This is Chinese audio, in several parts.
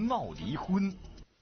闹离婚。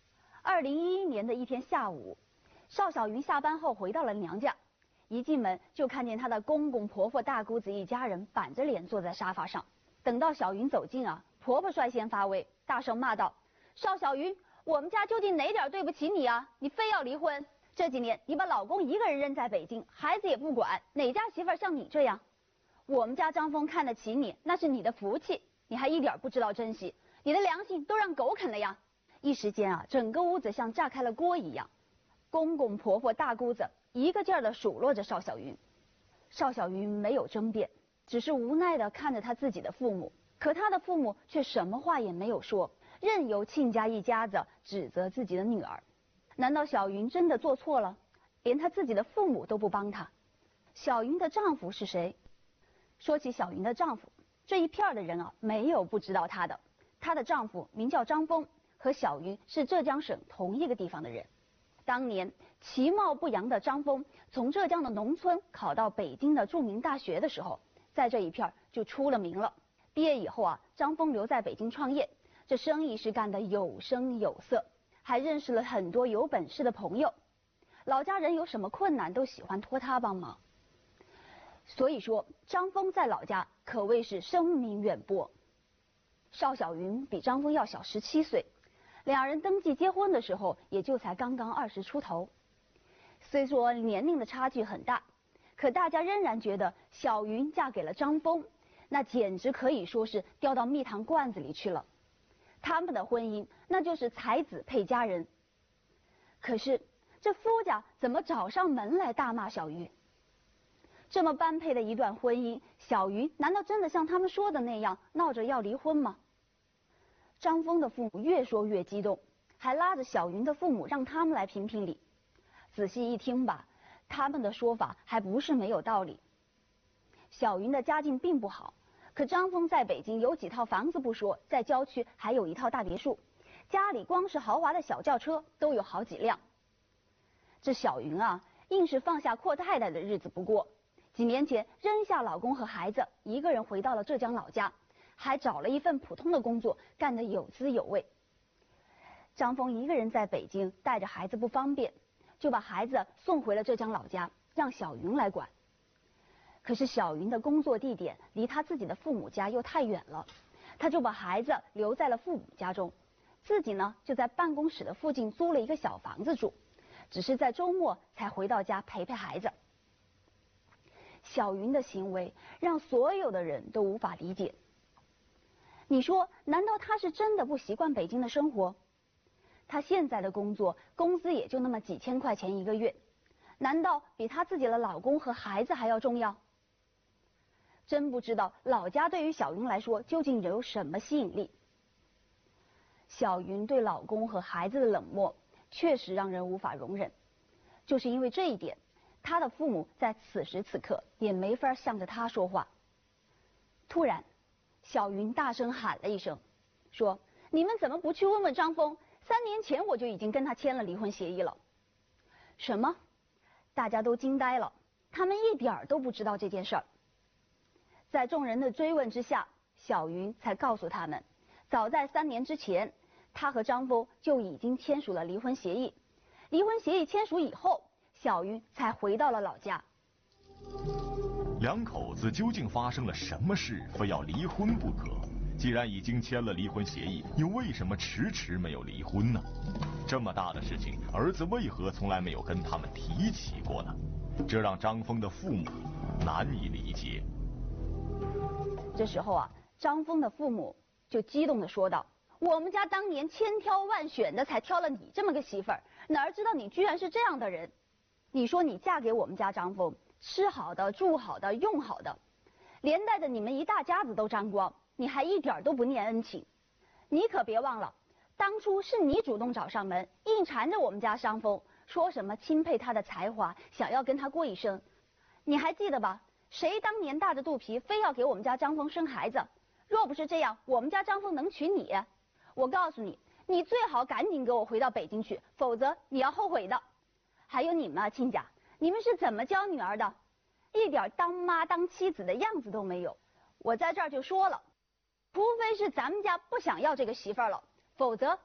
2011年的一天下午，邵小云下班后回到了娘家，一进门就看见她的公公婆婆大姑子一家人板着脸坐在沙发上。等到小云走近啊，婆婆率先发威，大声骂道：“邵小云，我们家究竟哪点对不起你啊？你非要离婚？这几年你把老公一个人扔在北京，孩子也不管，哪家媳妇像你这样？我们家张峰看得起你，那是你的福气，你还一点不知道珍惜，你的良心都让狗啃了呀！”一时间啊，整个屋子像炸开了锅一样，公公婆婆大姑子一个劲儿地数落着邵小云。邵小云没有争辩，只是无奈地看着她自己的父母，可她的父母却什么话也没有说，任由亲家一家子指责自己的女儿。难道小云真的做错了，连她自己的父母都不帮她？小云的丈夫是谁？说起小云的丈夫，这一片的人啊，没有不知道她的。她的丈夫名叫张峰，和小云是浙江省同一个地方的人。当年其貌不扬的张峰从浙江的农村考到北京的著名大学的时候，在这一片就出了名了。毕业以后啊，张峰留在北京创业，这生意是干得有声有色，还认识了很多有本事的朋友。老家人有什么困难都喜欢托他帮忙，所以说张峰在老家可谓是声名远播。邵小云比张峰要小17岁，两人登记结婚的时候也就才刚刚20出头。虽说年龄的差距很大，可大家仍然觉得小云嫁给了张峰，那简直可以说是掉到蜜糖罐子里去了。他们的婚姻那就是才子配佳人。可是这夫家怎么找上门来大骂小云？这么般配的一段婚姻，小云难道真的像他们说的那样闹着要离婚吗？张峰的父母越说越激动，还拉着小云的父母让他们来评评理。仔细一听吧，他们的说法还不是没有道理。小云的家境并不好，可张峰在北京有几套房子不说，在郊区还有一套大别墅，家里光是豪华的小轿车都有好几辆。这小云啊，硬是放下阔太太的日子不过，几年前扔下老公和孩子，一个人回到了浙江老家，还找了一份普通的工作，干得有滋有味。张峰一个人在北京带着孩子不方便，就把孩子送回了浙江老家，让小云来管。可是小云的工作地点离他自己的父母家又太远了，他就把孩子留在了父母家中，自己呢就在办公室的附近租了一个小房子住，只是在周末才回到家陪陪孩子。小云的行为让所有的人都无法理解。你说，难道她是真的不习惯北京的生活？她现在的工作工资也就那么几千块钱一个月，难道比她自己的老公和孩子还要重要？真不知道老家对于小云来说究竟有什么吸引力。小云对老公和孩子的冷漠确实让人无法容忍，就是因为这一点，她的父母在此时此刻也没法向着她说话。突然小云大声喊了一声，说：“你们怎么不去问问张峰？3年前我就已经跟他签了离婚协议了。”什么？大家都惊呆了，他们一点都不知道这件事儿。在众人的追问之下，小云才告诉他们，早在3年之前，她和张峰就已经签署了离婚协议。离婚协议签署以后，小云才回到了老家。 两口子究竟发生了什么事，非要离婚不可？既然已经签了离婚协议，又为什么迟迟没有离婚呢？这么大的事情，儿子为何从来没有跟他们提起过呢？这让张峰的父母难以理解。 这时候啊，张峰的父母就激动地说道：“我们家当年千挑万选的才挑了你这么个媳妇儿，哪知道你居然是这样的人？你说你嫁给我们家张峰，吃好的住好的用好的，连带着你们一大家子都沾光，你还一点都不念恩情。你可别忘了，当初是你主动找上门，硬缠着我们家张峰，说什么钦佩他的才华，想要跟他过一生。你还记得吧？谁当年大着肚皮非要给我们家张峰生孩子？若不是这样，我们家张峰能娶你？我告诉你，你最好赶紧给我回到北京去，否则你要后悔的。还有你们啊，亲家，你们是怎么教女儿的？一点当妈当妻子的样子都没有。我在这儿就说了，除非是咱们家不想要这个媳妇儿了，否则